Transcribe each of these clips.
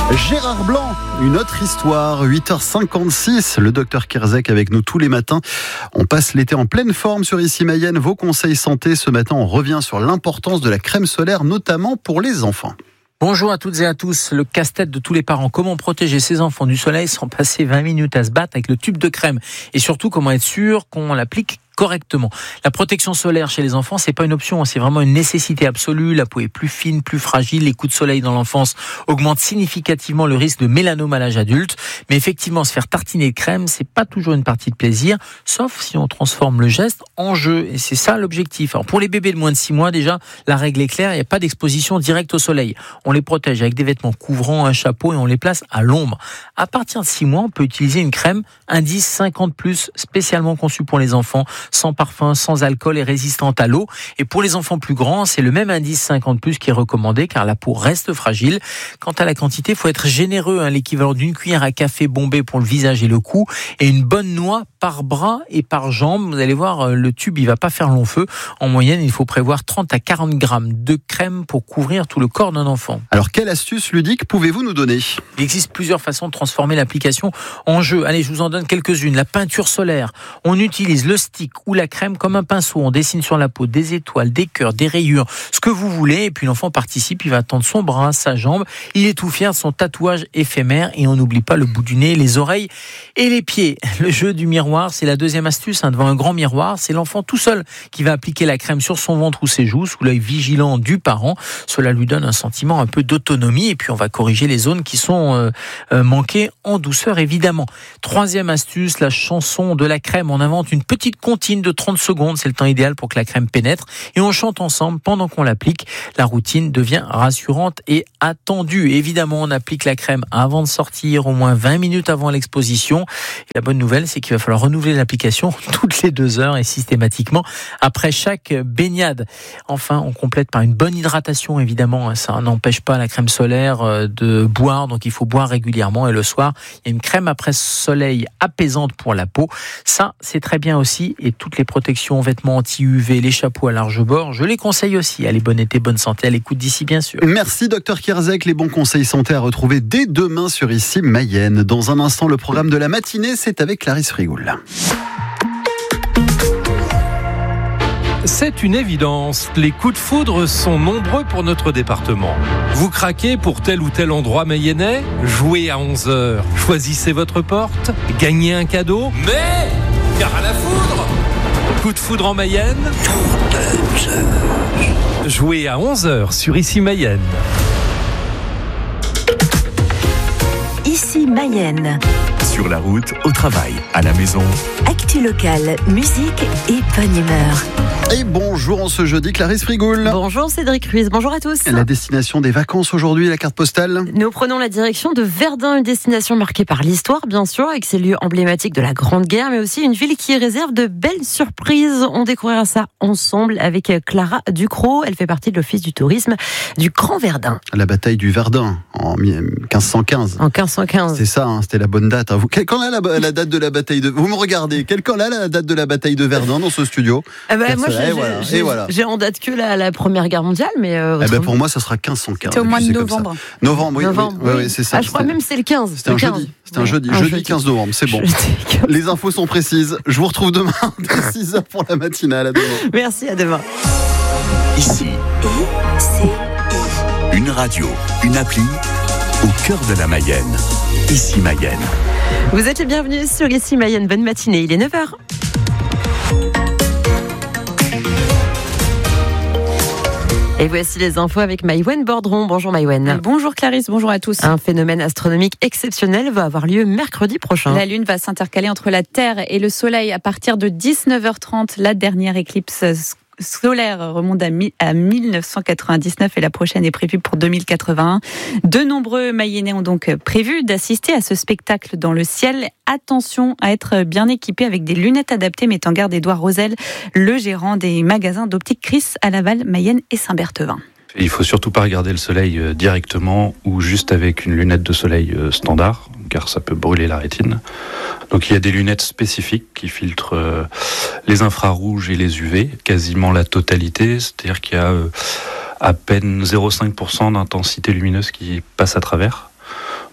Gérard Blanc, une autre histoire, 8h56, le docteur Kerzek avec nous tous les matins. On passe l'été en pleine forme sur Ici Mayenne. Vos conseils santé, ce matin on revient sur l'importance de la crème solaire, notamment pour les enfants. Bonjour à toutes et à tous. Le casse-tête de tous les parents. Comment protéger ses enfants du soleil sans passer 20 minutes à se battre avec le tube de crème? Et surtout, comment être sûr qu'on l'applique correctement. La protection solaire chez les enfants, c'est pas une option, c'est vraiment une nécessité absolue. La peau est plus fine, plus fragile. Les coups de soleil dans l'enfance augmentent significativement le risque de mélanome à l'âge adulte. Mais effectivement, se faire tartiner de crème, c'est pas toujours une partie de plaisir, sauf si on transforme le geste en jeu. Et c'est ça l'objectif. Alors pour les bébés de moins de 6 mois, déjà, la règle est claire, il n'y a pas d'exposition directe au soleil. On les protège avec des vêtements couvrants, un chapeau et on les place à l'ombre. À partir de 6 mois, on peut utiliser une crème indice 50+, spécialement conçue pour les enfants, sans parfum, sans alcool et résistante à l'eau. Et pour les enfants plus grands, c'est le même indice 50+, qui est recommandé car la peau reste fragile. Quant à la quantité, il faut être généreux, l'équivalent d'une cuillère à café bombée pour le visage et le cou, et une bonne noix par bras et par jambe. Vous allez voir, le tube, il va pas faire long feu. En moyenne, il faut prévoir 30 à 40 grammes de crème pour couvrir tout le corps d'un enfant. Alors, quelle astuce ludique pouvez-vous nous donner ? Il existe plusieurs façons de transformer l'application en jeu. Allez, je vous en donne quelques-unes. La peinture solaire. On utilise le stick ou la crème comme un pinceau. On dessine sur la peau des étoiles, des cœurs, des rayures, ce que vous voulez. Et puis l'enfant participe, il va tendre son bras, sa jambe. Il est tout fier de son tatouage éphémère. Et on n'oublie pas le bout du nez, les oreilles et les pieds. Le jeu du miroir, c'est la deuxième astuce. Devant un grand miroir, c'est l'enfant tout seul qui va appliquer la crème sur son ventre ou ses joues, sous l'œil vigilant du parent. Cela lui donne un sentiment un peu d'autonomie. Et puis on va corriger les zones qui sont manquées en douceur, évidemment. Troisième astuce, la chanson de la crème. On invente une petite comptine de 30 secondes. C'est le temps idéal pour que la crème pénètre. Et on chante ensemble pendant qu'on l'applique. La routine devient rassurante et attendue. Évidemment, on applique la crème avant de sortir, au moins 20 minutes avant l'exposition. Et la bonne nouvelle, c'est qu'il va falloir renouveler l'application toutes les 2 heures et systématiquement après chaque baignade. Enfin, on complète par une bonne hydratation, évidemment. Ça n'empêche pas la crème solaire de boire, donc il faut boire régulièrement. Et le soir, il y a une crème après soleil apaisante pour la peau. Ça, c'est très bien aussi. Et toutes les protections, vêtements anti-UV, les chapeaux à large bord, je les conseille aussi. Allez, bon été, bonne santé à l'écoute d'ici, bien sûr. Merci, docteur Kerzek. Les bons conseils santé à retrouver dès demain sur Ici Mayenne. Dans un instant, le programme de la matinée, c'est avec Clarisse Frigoul. C'est une évidence, les coups de foudre sont nombreux pour notre département. Vous craquez pour tel ou tel endroit mayennais? Jouez à 11h, choisissez votre porte, gagnez un cadeau, mais gare à la foudre! Coup de foudre en Mayenne? Jouez à 11h sur Ici Mayenne. Ici Mayenne. Sur la route, au travail, à la maison. Actu locale, musique et bonne humeur. Et bonjour en ce jeudi, Clarisse Frigoul. Bonjour Cédric Ruiz, bonjour à tous. La destination des vacances aujourd'hui, la carte postale. Nous prenons la direction de Verdun, une destination marquée par l'histoire, bien sûr, avec ses lieux emblématiques de la Grande Guerre, mais aussi une ville qui réserve de belles surprises. On découvrira ça ensemble avec Clara Ducrot. Elle fait partie de l'Office du tourisme du Grand Verdun. La bataille du Verdun en 1515. En 1515. C'est ça, c'était la bonne date. Quand est la date de la bataille de... Vous me regardez, quand est la date de la bataille de Verdun dans ce studio? Moi, j'ai en date que la Première Guerre mondiale, mais... pour moi, ça sera 1515. C'est au mois de novembre. Novembre, oui, c'est ça. Je crois même que c'est le 15. C'était un jeudi. Jeudi 15 novembre, c'est bon. Les infos sont précises. Je vous retrouve demain dès 6h pour la matinale. À demain. Merci, à demain. Ici, une radio, une appli, au cœur de la Mayenne. Ici Mayenne. Vous êtes les bienvenus sur Ici Mayenne. Bonne matinée, il est 9h. Et voici les infos avec Maïwen Bordron. Bonjour Maïwen. Bonjour Clarisse, bonjour à tous. Un phénomène astronomique exceptionnel va avoir lieu mercredi prochain. La Lune va s'intercaler entre la Terre et le Soleil à partir de 19h30. La dernière éclipse solaire remonte à 1999 et la prochaine est prévue pour 2081. De nombreux Mayennais ont donc prévu d'assister à ce spectacle dans le ciel. Attention à être bien équipé avec des lunettes adaptées, met en garde Édouard Rosel, le gérant des magasins d'optique Chris à Laval, Mayenne et Saint-Berthevin. Il ne faut surtout pas regarder le soleil directement ou juste avec une lunette de soleil standard, car ça peut brûler la rétine. Donc il y a des lunettes spécifiques qui filtrent les infrarouges et les UV, quasiment la totalité, c'est-à-dire qu'il y a à peine 0,5% d'intensité lumineuse qui passe à travers.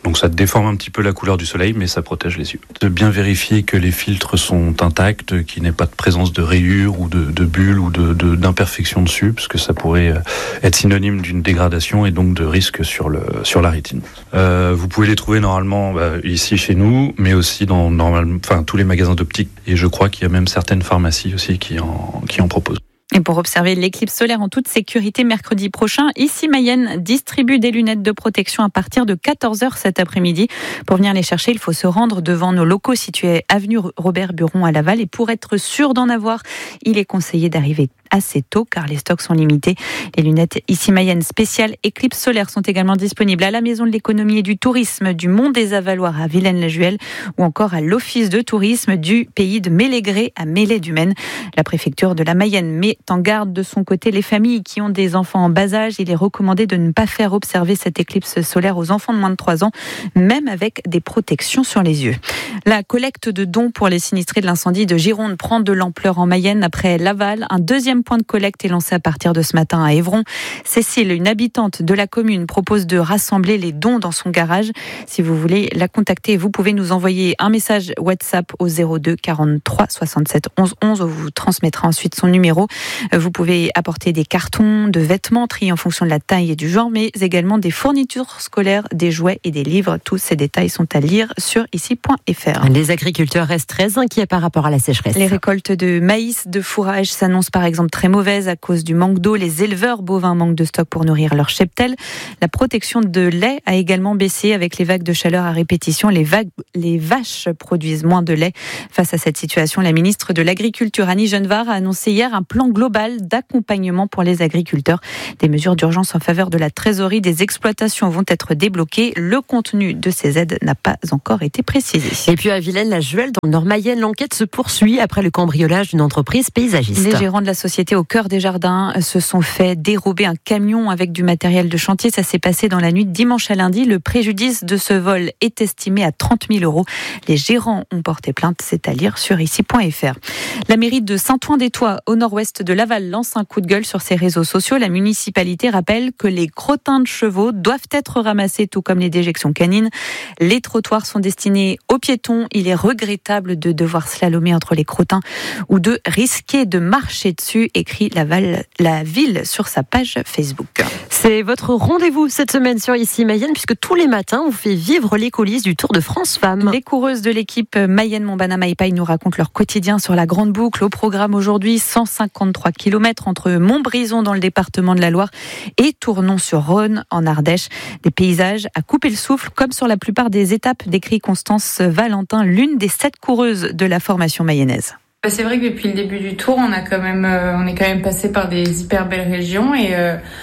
Donc ça déforme un petit peu la couleur du soleil, mais ça protège les yeux. De bien vérifier que les filtres sont intacts, qu'il n'y ait pas de présence de rayures ou de bulles ou d'imperfections dessus, parce que ça pourrait être synonyme d'une dégradation et donc de risque sur la rétine. Vous pouvez les trouver normalement ici chez nous, mais aussi dans tous les magasins d'optique. Et je crois qu'il y a même certaines pharmacies aussi qui en proposent. Et pour observer l'éclipse solaire en toute sécurité mercredi prochain, ici Mayenne distribue des lunettes de protection à partir de 14h cet après-midi. Pour venir les chercher, il faut se rendre devant nos locaux situés avenue Robert Buron à Laval. Et pour être sûr d'en avoir, il est conseillé d'arriver assez tôt car les stocks sont limités. Les lunettes ici Mayenne spéciales éclipse solaire sont également disponibles à la Maison de l'économie et du tourisme du Mont des Avaloirs à Villaine-la-Juhel ou encore à l'Office de tourisme du pays de Mélégré à Mélé-du-Maine. La préfecture de la Mayenne met en garde de son côté les familles qui ont des enfants en bas âge. Il est recommandé de ne pas faire observer cette éclipse solaire aux enfants de moins de 3 ans, même avec des protections sur les yeux. La collecte de dons pour les sinistrés de l'incendie de Gironde prend de l'ampleur en Mayenne après Laval. Un deuxième point de collecte est lancé à partir de ce matin à Évron. Cécile, une habitante de la commune, propose de rassembler les dons dans son garage. Si vous voulez la contacter, vous pouvez nous envoyer un message WhatsApp au 02 43 67 11 11. On vous transmettra ensuite son numéro. Vous pouvez apporter des cartons, de vêtements triés en fonction de la taille et du genre, mais également des fournitures scolaires, des jouets et des livres. Tous ces détails sont à lire sur ici.fr. Les agriculteurs restent très inquiets par rapport à la sécheresse. Les récoltes de maïs, de fourrage s'annoncent par exemple très mauvaises à cause du manque d'eau. Les éleveurs bovins manquent de stock pour nourrir leur cheptel. La production de lait a également baissé avec les vagues de chaleur à répétition. Les vaches produisent moins de lait. Face à cette situation, la ministre de l'Agriculture, Annie Genevard, a annoncé hier un plan global d'accompagnement pour les agriculteurs. Des mesures d'urgence en faveur de la trésorerie des exploitations vont être débloquées. Le contenu de ces aides n'a pas encore été précisé. Et puis à Villaine-la-Juhel, dans le Nord-Mayenne, l'enquête se poursuit après le cambriolage d'une entreprise paysagiste. Les gérants de la société Au Cœur des Jardins se sont fait dérober un camion avec du matériel de chantier. Ça s'est passé dans la nuit de dimanche à lundi. Le préjudice de ce vol est estimé à 30 000 €. Les gérants ont porté plainte. C'est à lire sur ici.fr. La mairie de Saint-Ouen-des-Toits, au nord-ouest de Laval, lance un coup de gueule sur ses réseaux sociaux. La municipalité rappelle que les crottins de chevaux doivent être ramassés, tout comme les déjections canines. Les trottoirs sont destinés aux piétons. Il est regrettable de devoir slalomer entre les crottins ou de risquer de marcher dessus, écrit la ville sur sa page Facebook. C'est votre rendez-vous cette semaine sur Ici Mayenne, puisque tous les matins, on fait vivre les coulisses du Tour de France Femmes. Les coureuses de l'équipe Mayenne-Montbana Maipaille nous racontent leur quotidien sur la grande boucle. Au programme aujourd'hui, 153 km entre Montbrison dans le département de la Loire et Tournon-sur-Rhône en Ardèche. Des paysages à couper le souffle, comme sur la plupart des étapes, décrit Constance Valentin, l'une des 7 coureuses de la formation mayonnaise. C'est vrai que depuis le début du tour, on est quand même passé par des hyper belles régions et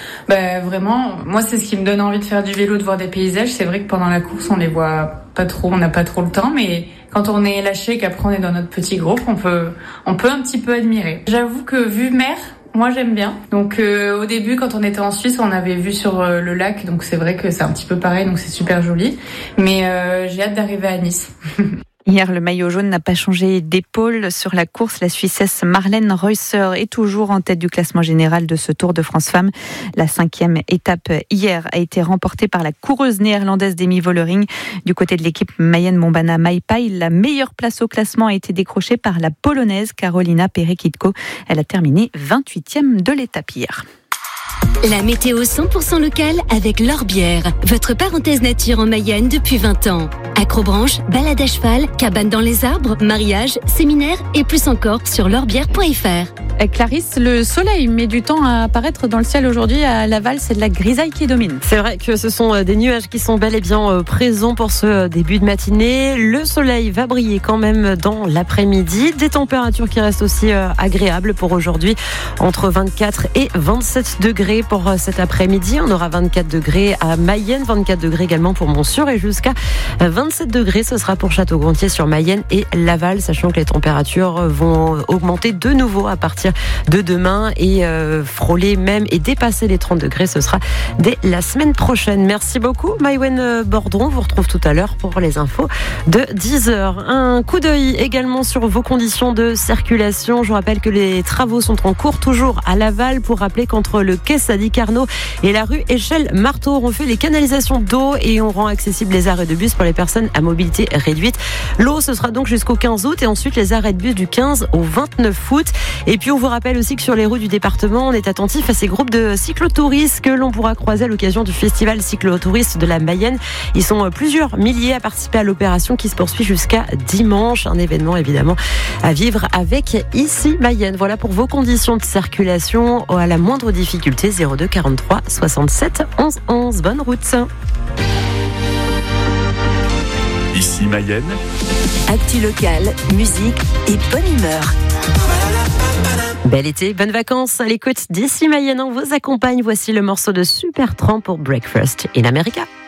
vraiment, moi c'est ce qui me donne envie de faire du vélo, de voir des paysages. C'est vrai que pendant la course, on les voit pas trop, on n'a pas trop le temps, mais quand on est lâché, qu'après on est dans notre petit groupe, on peut un petit peu admirer. J'avoue que vue mer, moi j'aime bien. Donc au début, quand on était en Suisse, on avait vu sur le lac, donc c'est vrai que c'est un petit peu pareil, donc c'est super joli. Mais j'ai hâte d'arriver à Nice. Hier, le maillot jaune n'a pas changé d'épaule. Sur la course, la Suissesse Marlène Reusser est toujours en tête du classement général de ce Tour de France Femmes. La 5e étape hier a été remportée par la coureuse néerlandaise Demi Vollering. Du côté de l'équipe Mayenne-Montbana Maipaille, la meilleure place au classement a été décrochée par la polonaise Karolina Perekitko. Elle a terminé 28e de l'étape hier. La météo 100% locale avec L'Orbière, votre parenthèse nature en Mayenne depuis 20 ans. Acrobranche, balade à cheval, cabane dans les arbres, mariage, séminaire et plus encore sur l'orbière.fr. Clarisse, le soleil met du temps à apparaître dans le ciel aujourd'hui à Laval, c'est de la grisaille qui domine. C'est vrai que ce sont des nuages qui sont bel et bien présents pour ce début de matinée. Le soleil va briller quand même dans l'après-midi. Des températures qui restent aussi agréables pour aujourd'hui, entre 24 et 27 degrés pour cet après-midi. On aura 24 degrés à Mayenne, 24 degrés également pour Montsûr et jusqu'à 27 degrés, ce sera pour Château-Gontier sur Mayenne et Laval, sachant que les températures vont augmenter de nouveau à partir partir de demain et frôler même et dépasser les 30 degrés. Ce sera dès la semaine prochaine. Merci beaucoup, Maïwen Bordron. On vous retrouve tout à l'heure pour les infos de 10h. Un coup d'œil également sur vos conditions de circulation. Je vous rappelle que les travaux sont en cours toujours à Laval pour rappeler qu'entre le quai Sadi Carnot et la rue Échelle-Marteau, on fait les canalisations d'eau et on rend accessibles les arrêts de bus pour les personnes à mobilité réduite. L'eau, ce sera donc jusqu'au 15 août et ensuite les arrêts de bus du 15 au 29 août. Et puis on vous rappelle aussi que sur les routes du département, on est attentif à ces groupes de cyclotouristes que l'on pourra croiser à l'occasion du festival cyclotouriste de la Mayenne. Ils sont plusieurs milliers à participer à l'opération qui se poursuit jusqu'à dimanche. Un événement évidemment à vivre avec Ici Mayenne. Voilà pour vos conditions de circulation. À la moindre difficulté, 02 43 67 11 11. Bonne route. Ici Mayenne. Actu locale, musique et bonne humeur. Bel été, bonnes vacances à l'écoute d'Ici Mayenne. On vous accompagne. Voici le morceau de Supertramp pour Breakfast in America.